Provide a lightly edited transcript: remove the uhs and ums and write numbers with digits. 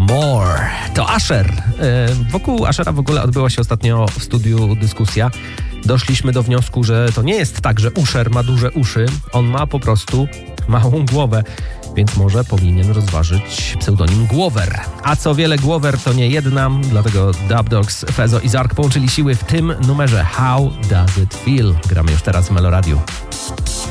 More. To Usher. Wokół Ushera w ogóle odbyła się ostatnio w studiu dyskusja. Doszliśmy do wniosku, że to nie jest tak, że Usher ma duże uszy. On ma po prostu małą głowę, więc może powinien rozważyć pseudonim Głower. A co wiele, Głower to nie jedna, dlatego Dub Dogs, Fezo i Zark połączyli siły w tym numerze How Does It Feel? Gramy już teraz w Meloradiu.